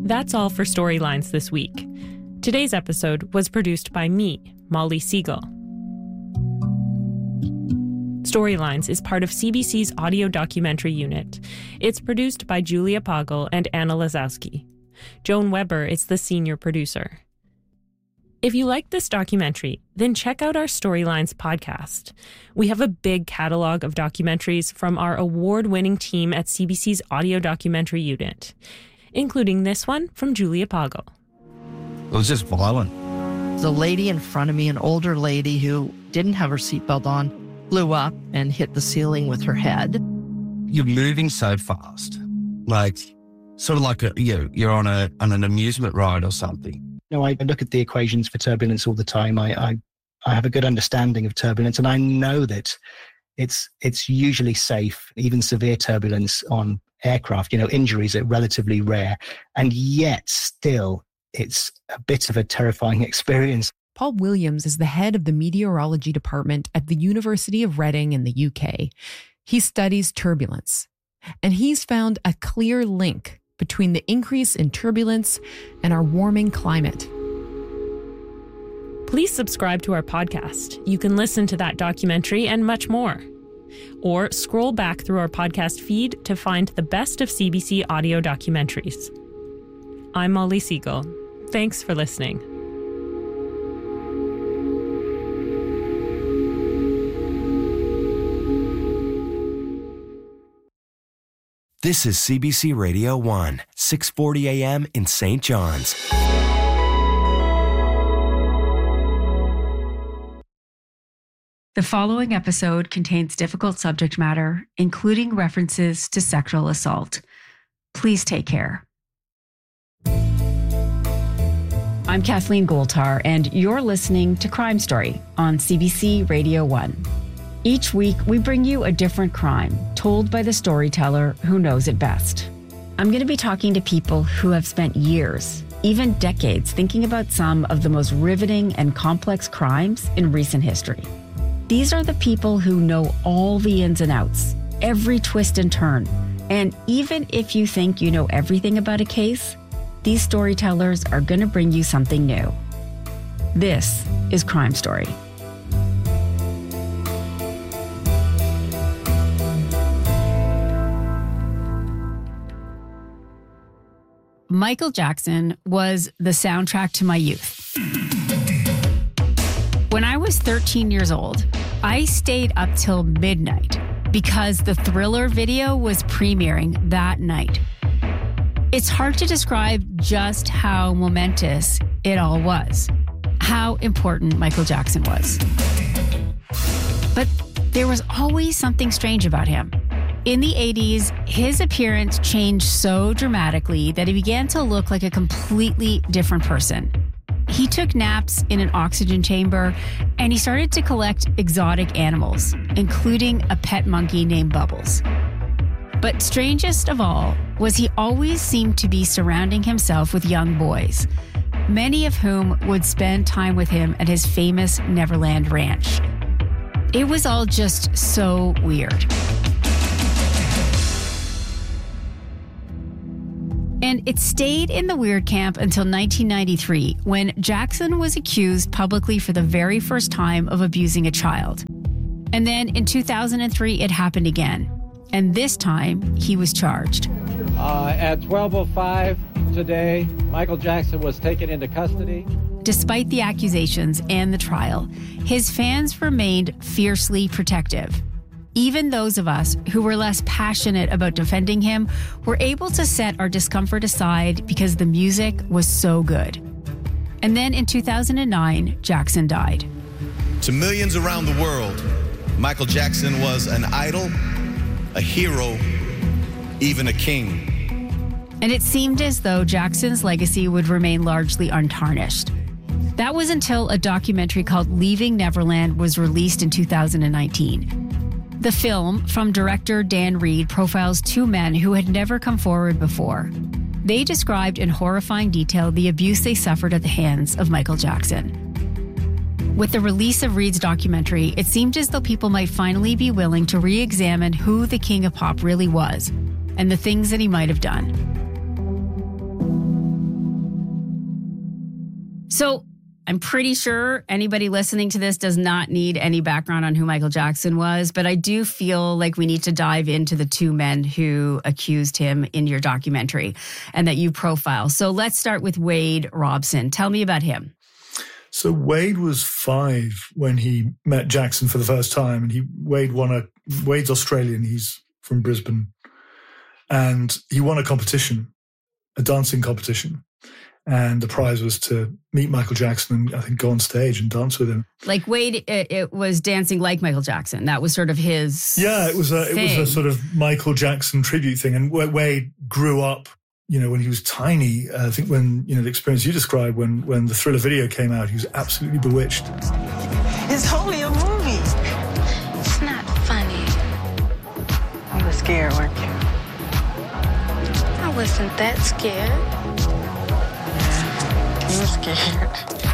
That's all for Storylines this week. Today's episode was produced by me, Molly Siegel. Storylines is part of CBC's audio documentary unit. It's produced by Julia Poggle and Anna Lazowski. Joan Weber is the senior producer. If you like this documentary, then check out our Storylines podcast. We have a big catalog of documentaries from our award-winning team at CBC's audio documentary unit, including this one from Julia Poggle. It was just violent. The lady in front of me, an older lady who didn't have her seatbelt on, flew up and hit the ceiling with her head. You're moving so fast, like sort of like you're on an amusement ride or something. I look at the equations for turbulence all the time. I have a good understanding of turbulence, and I know that it's usually safe. Even severe turbulence on aircraft, injuries are relatively rare, and yet still it's a bit of a terrifying experience. Paul Williams is the head of the meteorology department at the University of Reading in the UK. He studies turbulence, and he's found a clear link between the increase in turbulence and our warming climate. Please subscribe to our podcast. You can listen to that documentary and much more. Or scroll back through our podcast feed to find the best of CBC audio documentaries. I'm Molly Siegel. Thanks for listening. This is CBC Radio 1, 640 AM in St. John's. The following episode contains difficult subject matter, including references to sexual assault. Please take care. I'm Kathleen Goldtar, and you're listening to Crime Story on CBC Radio 1. Each week, we bring you a different crime told by the storyteller who knows it best. I'm going to be talking to people who have spent years, even decades, thinking about some of the most riveting and complex crimes in recent history. These are the people who know all the ins and outs, every twist and turn. And even if you think you know everything about a case, these storytellers are going to bring you something new. This is Crime Story. Michael Jackson was the soundtrack to my youth. When I was 13 years old, I stayed up till midnight because the Thriller video was premiering that night. It's hard to describe just how momentous it all was, how important Michael Jackson was. But there was always something strange about him. In the 80s, his appearance changed so dramatically that he began to look like a completely different person. He took naps in an oxygen chamber, and he started to collect exotic animals, including a pet monkey named Bubbles. But strangest of all was he always seemed to be surrounding himself with young boys, many of whom would spend time with him at his famous Neverland Ranch. It was all just so weird. And it stayed in the weird camp until 1993, when Jackson was accused publicly for the very first time of abusing a child. And then in 2003, it happened again. And this time, he was charged. At 12:05 today, Michael Jackson was taken into custody. Despite the accusations and the trial, his fans remained fiercely protective. Even those of us who were less passionate about defending him were able to set our discomfort aside because the music was so good. And then in 2009, Jackson died. To millions around the world, Michael Jackson was an idol, a hero, even a king. And it seemed as though Jackson's legacy would remain largely untarnished. That was until a documentary called Leaving Neverland was released in 2019. The film, from director Dan Reed, profiles two men who had never come forward before. They described in horrifying detail the abuse they suffered at the hands of Michael Jackson. With the release of Reed's documentary, it seemed as though people might finally be willing to re-examine who the king of pop really was and the things that he might have done. So I'm pretty sure anybody listening to this does not need any background on who Michael Jackson was, but I do feel like we need to dive into the two men who accused him in your documentary and that you profile. So let's start with Wade Robson. Tell me about him. So Wade was 5 when he met Jackson for the first time, and Wade's Australian. He's from Brisbane, and he won a competition, a dancing competition. And the prize was to meet Michael Jackson and I think go on stage and dance with him. Like Wade, it was dancing like Michael Jackson. That was sort of his it was a sort of Michael Jackson tribute thing. And Wade grew up, when he was tiny. I think when, the experience you described, when the Thriller video came out, he was absolutely bewitched. It's only a movie. It's not funny. You were scared, weren't you? I wasn't that scared. You were scared.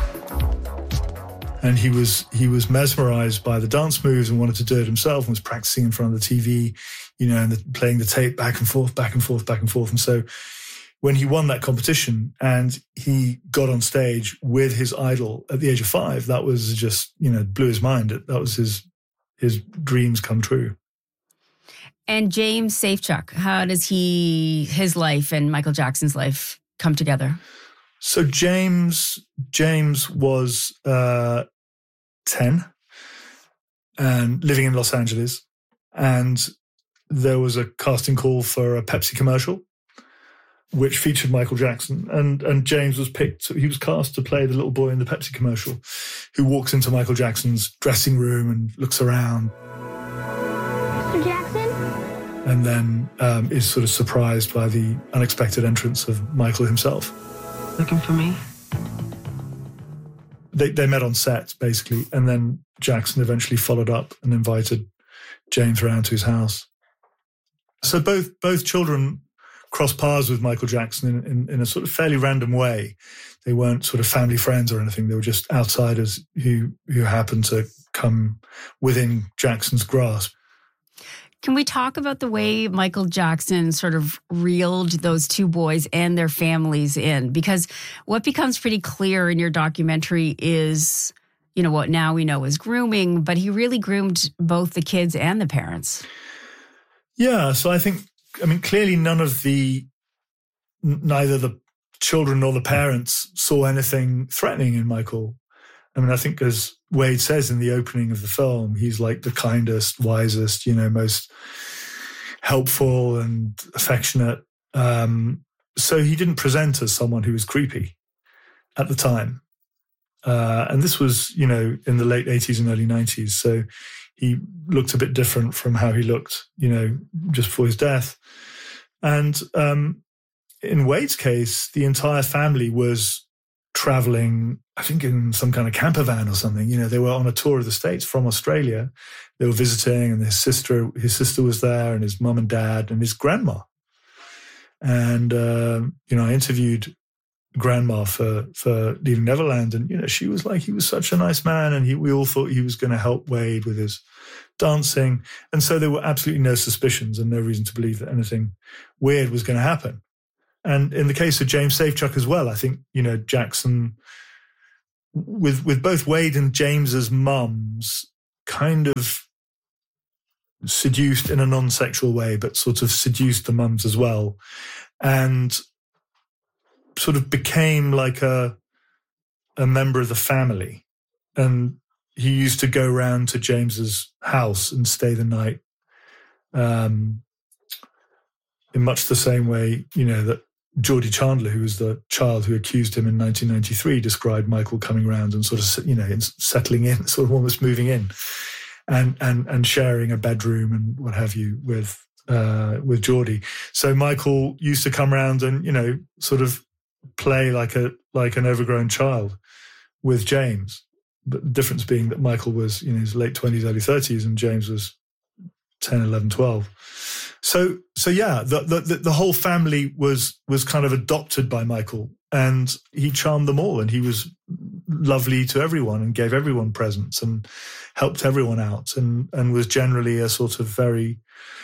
And he was mesmerized by the dance moves and wanted to do it himself and was practicing in front of the TV, and playing the tape back and forth, back and forth, back and forth. And so when he won that competition and he got on stage with his idol at the age of 5, that was just, blew his mind. That was his dreams come true. And James Safechuck, how does his life and Michael Jackson's life come together? So James was 10 and living in Los Angeles, and there was a casting call for a Pepsi commercial which featured Michael Jackson, and James was picked. He was cast to play the little boy in the Pepsi commercial who walks into Michael Jackson's dressing room and looks around. Mr. Jackson? And then is sort of surprised by the unexpected entrance of Michael himself. Looking for me? They met on set, basically, and then Jackson eventually followed up and invited James around to his house. So both children crossed paths with Michael Jackson in a sort of fairly random way. They weren't sort of family friends or anything. They were just outsiders who happened to come within Jackson's grasp. Can we talk about the way Michael Jackson sort of reeled those two boys and their families in? Because what becomes pretty clear in your documentary is, what now we know is grooming, but he really groomed both the kids and the parents. Yeah, so clearly neither the children nor the parents saw anything threatening in Michael. I think as Wade says in the opening of the film, he's like the kindest, wisest, most helpful and affectionate. So he didn't present as someone who was creepy at the time. And this was, in the late 80s and early 90s. So he looked a bit different from how he looked, just before his death. And in Wade's case, the entire family was traveling, I think in some kind of camper van or something. They were on a tour of the States from Australia. They were visiting, and his sister was there, and his mum and dad, and his grandma. And, I interviewed grandma for Leaving Neverland, and, she was like, he was such a nice man, and we all thought he was going to help Wade with his dancing. And so there were absolutely no suspicions and no reason to believe that anything weird was going to happen. And in the case of James Safechuck as well, I think, Jackson, with both Wade and James's mums, kind of seduced in a non-sexual way, but sort of seduced the mums as well, and sort of became like a member of the family. And he used to go round to James's house and stay the night, in much the same way, that Geordie Chandler, who was the child who accused him in 1993, described Michael coming around and sort of, settling in, sort of almost moving in, and sharing a bedroom and what have you with Geordie. So Michael used to come around and, sort of play like an overgrown child with James. But the difference being that Michael was, his late 20s, early 30s, and James was 10, 11, 12. So yeah, the whole family was kind of adopted by Michael, and he charmed them all, and he was lovely to everyone and gave everyone presents and helped everyone out, and was generally a sort of very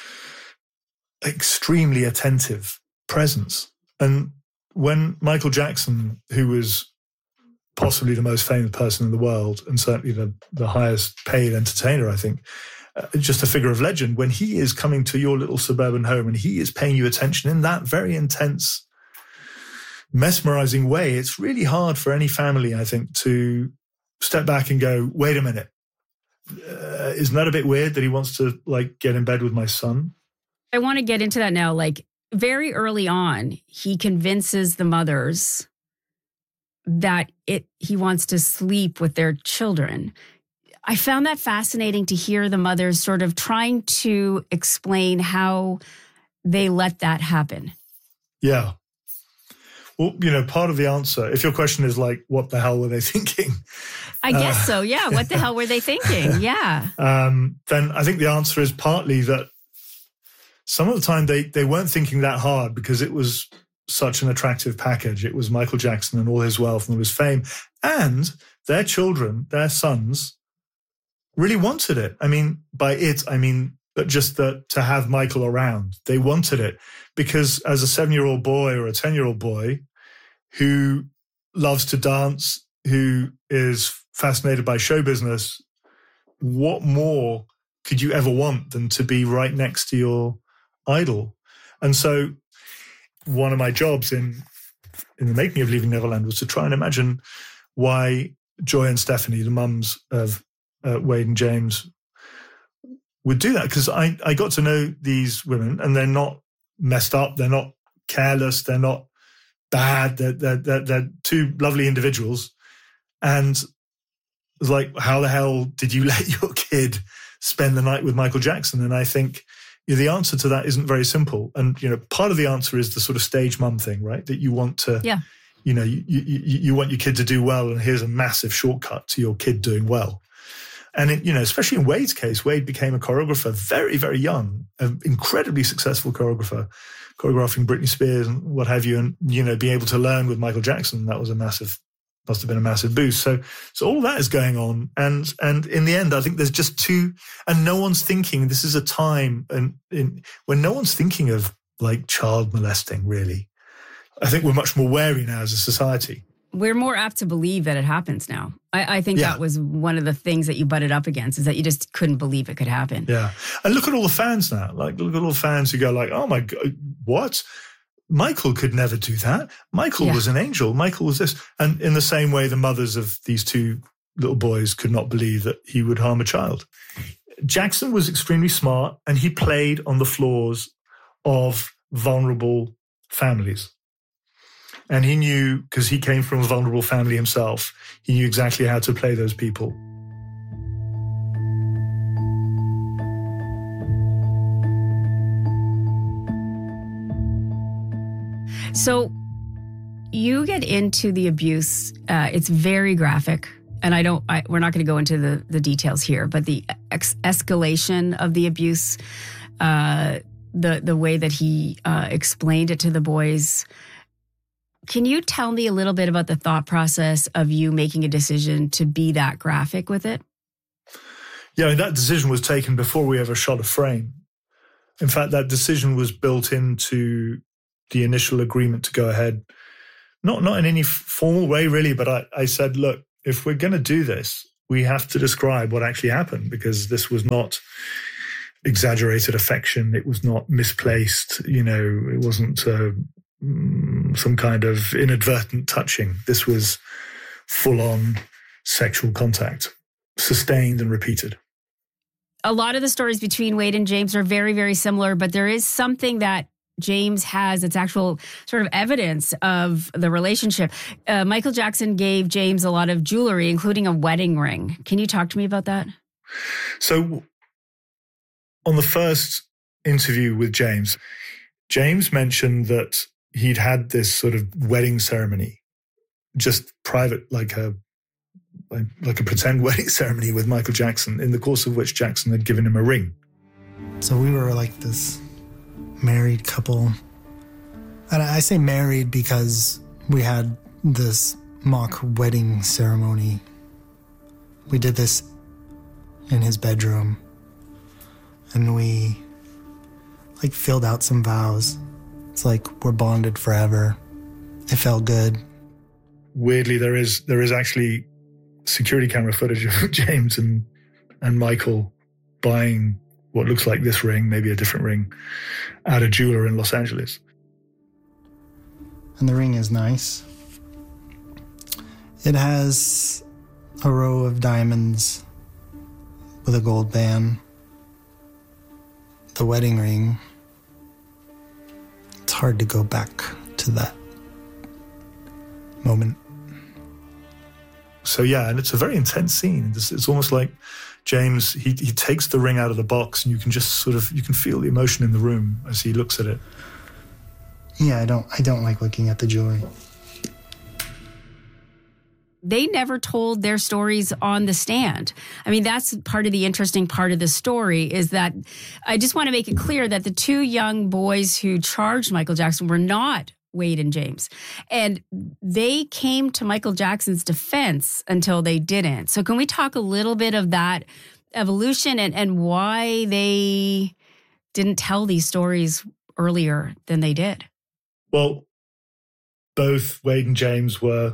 extremely attentive presence. And when Michael Jackson, who was possibly the most famous person in the world, and certainly the highest paid entertainer, I think, just a figure of legend, when he is coming to your little suburban home and he is paying you attention in that very intense, mesmerizing way, it's really hard for any family, I think, to step back and go, wait a minute, isn't that a bit weird that he wants to like get in bed with my son? I want to get into that now. Like very early on, he convinces the mothers that he wants to sleep with their children. I found that fascinating to hear the mothers sort of trying to explain how they let that happen. Yeah. Well, part of the answer, if your question is like, what the hell were they thinking? I guess so, yeah. What the hell were they thinking? Yeah. Then I think the answer is partly that some of the time they weren't thinking that hard because it was such an attractive package. It was Michael Jackson and all his wealth and all his fame. And their children, their sons, really wanted it. I mean, by it, I mean, but just to have Michael around. They wanted it because as a 7-year-old boy or a 10-year-old boy who loves to dance, who is fascinated by show business, what more could you ever want than to be right next to your idol? And so one of my jobs in the making of Leaving Neverland was to try and imagine why Joy and Stephanie, the mums of Wade and James, would do that. Because I got to know these women and they're not messed up, they're not careless, they're not bad, they're two lovely individuals. And it was like, how the hell did you let your kid spend the night with Michael Jackson? And I think the answer to that isn't very simple. And, part of the answer is the sort of stage mum thing, right? That you want to, you want your kid to do well, and here's a massive shortcut to your kid doing well. And, especially in Wade's case, Wade became a choreographer very, very young, an incredibly successful choreographer, choreographing Britney Spears and what have you. And, being able to learn with Michael Jackson, that was must have been a massive boost. So all that is going on. And in the end, I think there's just and no one's thinking, this is a time when no one's thinking of like child molesting, really. I think we're much more wary now as a society. We're more apt to believe that it happens now. I think that was one of the things that you butted up against, is that you just couldn't believe it could happen. Yeah. And look at all the fans now. Like, look at all the fans who go like, oh my God, what? Michael could never do that. Michael was an angel. Michael was this. And in the same way, the mothers of these two little boys could not believe that he would harm a child. Jackson was extremely smart, and he played on the floors of vulnerable families. And he knew, because he came from a vulnerable family himself, he knew exactly how to play those people. So you get into the abuse. It's very graphic. And we're not going to go into the details here, but the escalation of the abuse, the way that he explained it to the boys. Can you tell me a little bit about the thought process of you making a decision to be that graphic with it? Yeah, that decision was taken before we ever shot a frame. In fact, that decision was built into the initial agreement to go ahead. Not in any formal way, really, but I said, look, if we're going to do this, we have to describe what actually happened, because this was not exaggerated affection. It was not misplaced. It wasn't some kind of inadvertent touching. This was full-on sexual contact, sustained and repeated. A lot of the stories between Wade and James are very, very similar, but there is something that James has, it's actual sort of evidence of the relationship. Michael Jackson gave James a lot of jewelry, including a wedding ring. Can you talk to me about that? So on the first interview with James mentioned that he'd had this sort of wedding ceremony, just private, like a pretend wedding ceremony with Michael Jackson, in the course of which Jackson had given him a ring. So we were like this married couple. And I say married because we had this mock wedding ceremony. We did this in his bedroom, and we filled out some vows. It's like we're bonded forever. It felt good. weirdly, there is actually security camera footage of James and Michael buying what looks like this ring, maybe a different ring, at a jeweler in Los Angeles. And the ring is nice. It has a row of diamonds with a gold band. The wedding ring, it's hard to go back to that moment. So yeah, and it's a very intense scene. It's almost like James, he takes the ring out of the box, and you can just you can feel the emotion in the room as he looks at it. Yeah, I don't like looking at the jewelry. They never told their stories on the stand. I mean, that's part of the interesting part of the story, is that I just want to make it clear that the two young boys who charged Michael Jackson were not Wade and James. And they came to Michael Jackson's defense until they didn't. So can we talk a little bit of that evolution and why they didn't tell these stories earlier than they did? Well, both Wade and James were,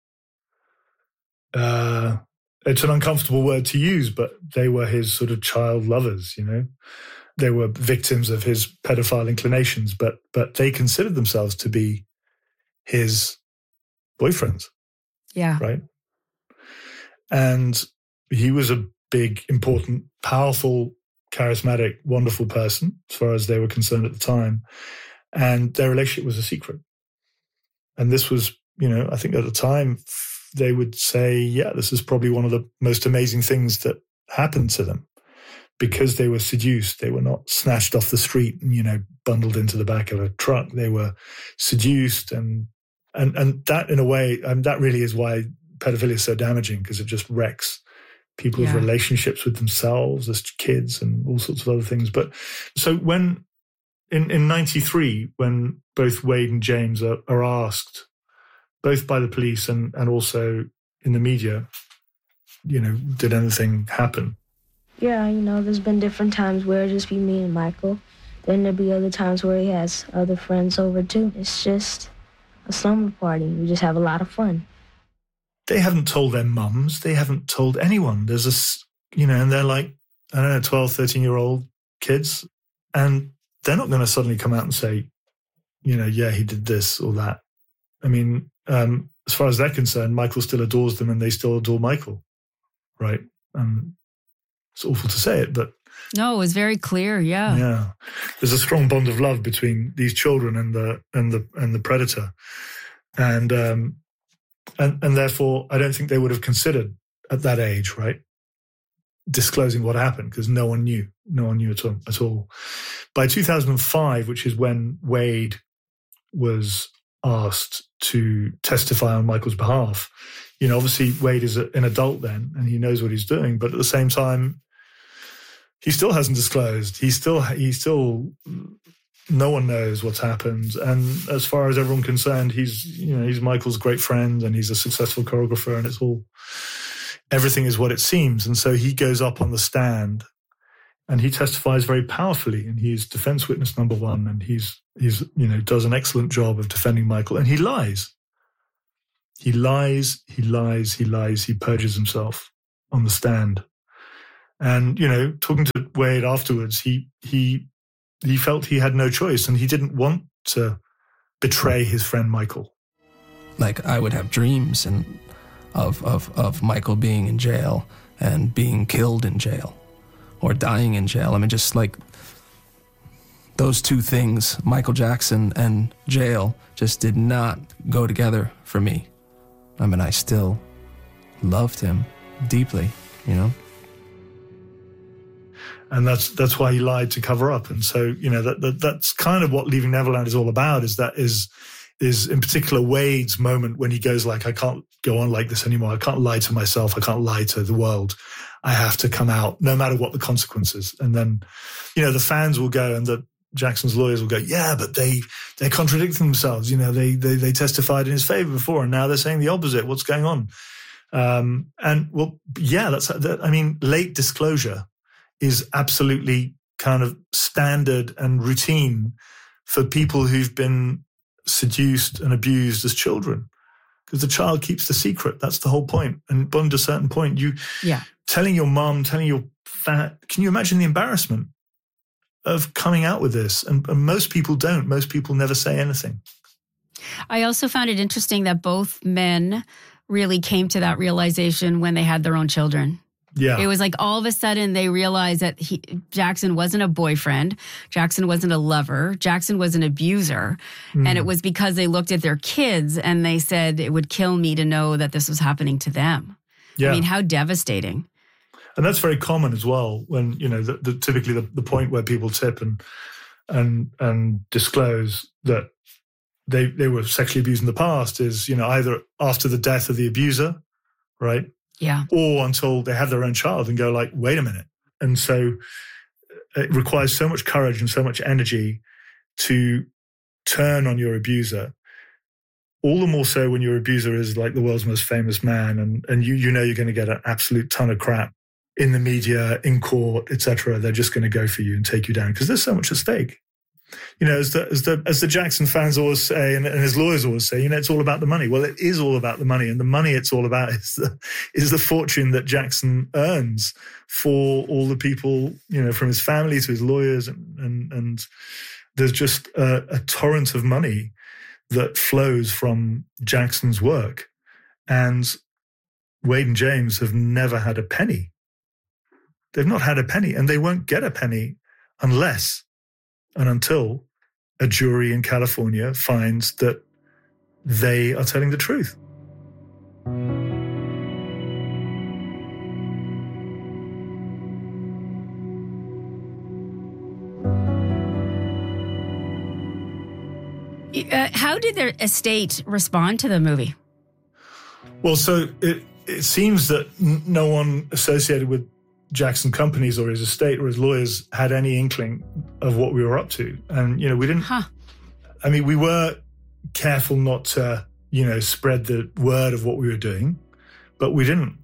it's an uncomfortable word to use, but they were his sort of child lovers, you know. They were victims of his pedophile inclinations, but they considered themselves to be his boyfriends. Yeah. Right? And he was a big, important, powerful, charismatic, wonderful person, as far as they were concerned at the time. And their relationship was a secret. And this was, you know, I think at the time, they would say, yeah, this is probably one of the most amazing things that happened to them, because they were seduced. They were not snatched off the street and, you know, bundled into the back of a truck. They were seduced, and that, in a way, that really is why pedophilia is so damaging, because it just wrecks people's relationships with themselves as kids and all sorts of other things. But so when in 93, when both Wade and James are asked, both by the police and also in the media, you know, did anything happen? Yeah, you know, there's been different times where it'll just be me and Michael. Then there'll be other times where he has other friends over too. It's just a slumber party. We just have a lot of fun. They haven't told their mums. They haven't told anyone. There's a, you know, and they're like, I don't know, 12, 13-year-old kids. And they're not going to suddenly come out and say, you know, yeah, he did this or that. I mean, as far as they're concerned, Michael still adores them and they still adore Michael, right? It's awful to say it, but no, it was very clear. Yeah, yeah. There's a strong bond of love between these children and the predator, and therefore, I don't think they would have considered at that age, right, disclosing what happened, because no one knew at all. By 2005, which is when Wade was asked to testify on Michael's behalf, you know, obviously Wade is an adult then, and he knows what he's doing, but at the same time, he still hasn't disclosed. He's still, no one knows what's happened. And as far as everyone concerned, he's Michael's great friend, and he's a successful choreographer, and everything is what it seems. And so he goes up on the stand and he testifies very powerfully, and he's defense witness number one, and he's you know, does an excellent job of defending Michael, and he lies. He lies, he perjures himself on the stand. And, you know, talking to Wade afterwards, he felt he had no choice, and he didn't want to betray his friend Michael. Like, I would have dreams of Michael being in jail and being killed in jail or dying in jail. I mean, just like those two things, Michael Jackson and jail, just did not go together for me. I mean, I still loved him deeply, you know? And that's why he lied to cover up. And so, you know, that's kind of what Leaving Neverland is all about, is in particular Wade's moment when he goes like, I can't go on like this anymore. I can't lie to myself. I can't lie to the world. I have to come out no matter what the consequences. And then, you know, the fans will go, and the Jackson's lawyers will go, yeah, but they're contradicting themselves. You know, they testified in his favor before, and now they're saying the opposite. What's going on? And well, yeah, I mean, late disclosure is absolutely kind of standard and routine for people who've been seduced and abused as children. because the child keeps the secret. That's the whole point. And beyond a certain point, telling your mom, can you imagine the embarrassment of coming out with this? And most people don't. Most people never say anything. I also found it interesting that both men really came to that realization when they had their own children. Yeah. It was like all of a sudden they realized that Jackson wasn't a boyfriend. Jackson wasn't a lover. Jackson was an abuser. And it was because they looked at their kids and they said it would kill me to know that this was happening to them. Yeah. I mean, how devastating. And that's very common as well when, typically the point where people tip and disclose that they were sexually abused in the past is, either after the death of the abuser, right? Yeah. Or until they have their own child and go like, wait a minute. And so it requires so much courage and so much energy to turn on your abuser. All the more so when your abuser is like the world's most famous man and you're going to get an absolute ton of crap in the media, in court, etc. They're just going to go for you and take you down because there's so much at stake. As the Jackson fans always say, and his lawyers always say, it's all about the money. Well, it is all about the money, and the money it's all about is the fortune that Jackson earns for all the people, from his family to his lawyers, and there's just a torrent of money that flows from Jackson's work, and Wade and James have never had a penny. They've not had a penny, and they won't get a penny unless and until a jury in California finds that they are telling the truth. How did their estate respond to the movie? Well, so it seems that no one associated with Jackson Companies or his estate or his lawyers had any inkling of what we were up to. And, we didn't, I mean, we were careful not to, spread the word of what we were doing, but we didn't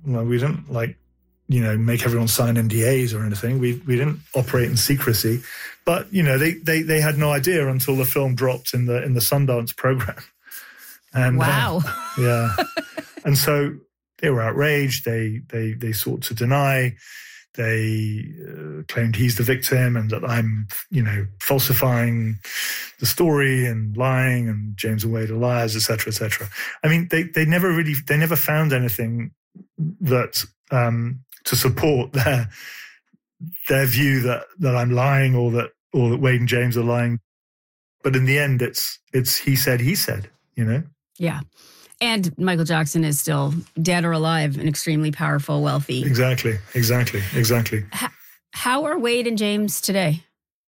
make everyone sign NDAs or anything. We didn't operate in secrecy, but, they had no idea until the film dropped in the Sundance program. And wow. Yeah. And so they were outraged. They sought to deny. They claimed he's the victim and that I'm, falsifying the story and lying and James and Wade are liars, et cetera, et cetera. I mean, they never found anything that to support their view that I'm lying or that Wade and James are lying. But in the end, it's he said, Yeah. And Michael Jackson is still dead or alive and extremely powerful, wealthy. Exactly. How are Wade and James today?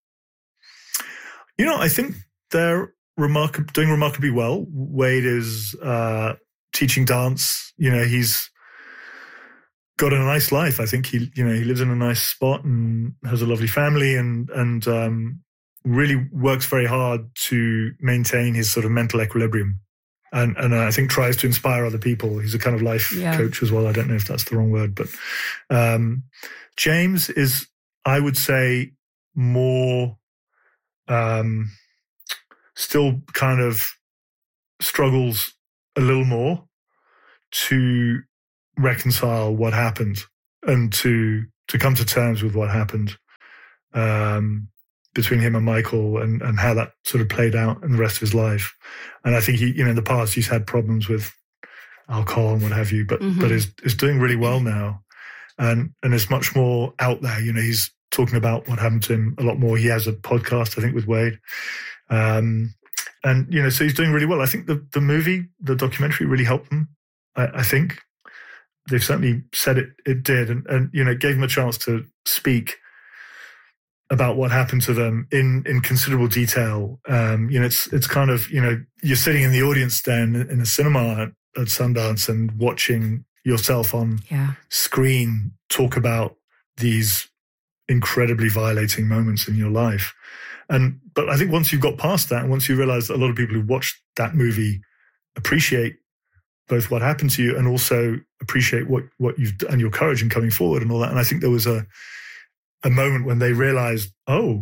I think they're doing remarkably well. Wade is teaching dance. He's got a nice life. I think he lives in a nice spot and has a lovely family and really works very hard to maintain his sort of mental equilibrium. And I think tries to inspire other people. He's a kind of life coach as well. I don't know if that's the wrong word, but James is, I would say, more still kind of struggles a little more to reconcile what happened and to come to terms with what happened between him and Michael and how that sort of played out in the rest of his life. And I think he, in the past, he's had problems with alcohol and what have you, but is doing really well now and is much more out there. He's talking about what happened to him a lot more. He has a podcast, I think, with Wade. And, so he's doing really well. I think the movie, the documentary really helped them. I think they've certainly said it did. And it gave them a chance to speak about what happened to them in considerable detail. It's kind of, you're sitting in the audience then in a cinema at Sundance and watching yourself on screen talk about these incredibly violating moments in your life. But I think once you've got past that, and once you realize that a lot of people who watched that movie appreciate both what happened to you and also appreciate what you've done and your courage in coming forward and all that. And I think there was a moment when they realized,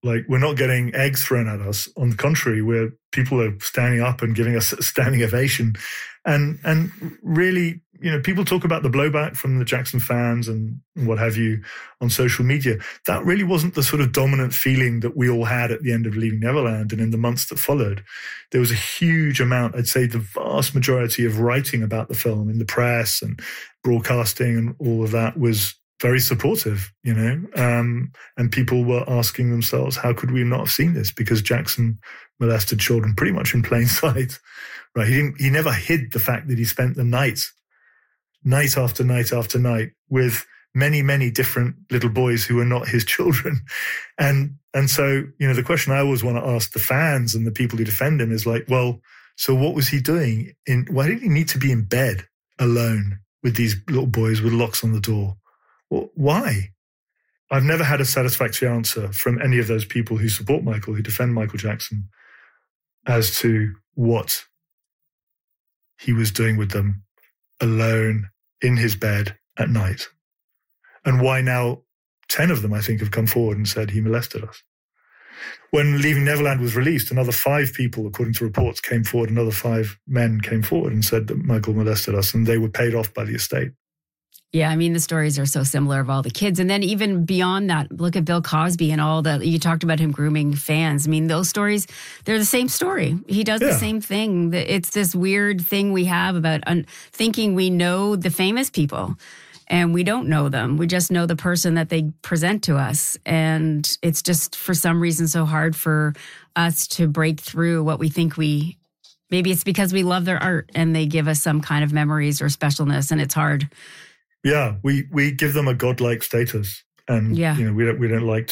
Like, we're not getting eggs thrown at us. On the contrary, where people are standing up and giving us a standing ovation. And really, you know, people talk about the blowback from the Jackson fans and what have you on social media. That really wasn't the sort of dominant feeling that we all had at the end of Leaving Neverland and in the months that followed. There was a huge amount, I'd say the vast majority of writing about the film in the press and broadcasting and all of that was very supportive, you know, and people were asking themselves, how could we not have seen this? Because Jackson molested children pretty much in plain sight, right? He never hid the fact that he spent the night after night after night with many, many different little boys who were not his children. And so, you know, the question I always want to ask the fans and the people who defend him is like, well, so what was he doing? Why did he need to be in bed alone with these little boys with locks on the door? Well, why? I've never had a satisfactory answer from any of those people who support Michael, who defend Michael Jackson, as to what he was doing with them alone in his bed at night. And why now 10 of them, I think, have come forward and said he molested us. When Leaving Neverland was released, another 5 people, according to reports, came forward, another 5 men came forward and said that Michael molested us, and they were paid off by the estate. Yeah, I mean, the stories are so similar of all the kids. And then even beyond that, look at Bill Cosby and all the, you talked about him grooming fans. I mean, those stories, they're the same story. He does the same thing. It's this weird thing we have about thinking we know the famous people and we don't know them. We just know the person that they present to us. And it's just for some reason so hard for us to break through what we think maybe it's because we love their art and they give us some kind of memories or specialness, and it's hard. Yeah, we give them a godlike status, and you know, we don't like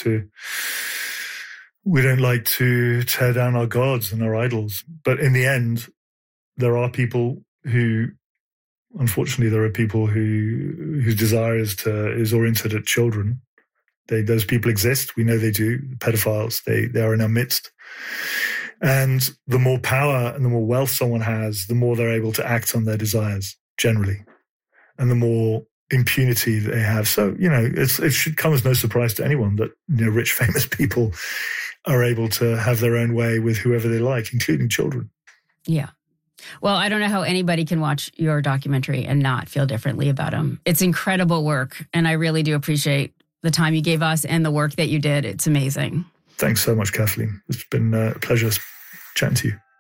to tear down our gods and our idols. But in the end, there are people who, unfortunately, whose desire is oriented at children. Those people exist. We know they do. Pedophiles. They are in our midst. And the more power and the more wealth someone has, the more they're able to act on their desires generally, and the more impunity they have. So, you know, it should come as no surprise to anyone that, you know, rich, famous people are able to have their own way with whoever they like, including children. Yeah. Well, I don't know how anybody can watch your documentary and not feel differently about him. It's incredible work, and I really do appreciate the time you gave us and the work that you did. It's amazing. Thanks so much, Kathleen. It's been a pleasure chatting to you.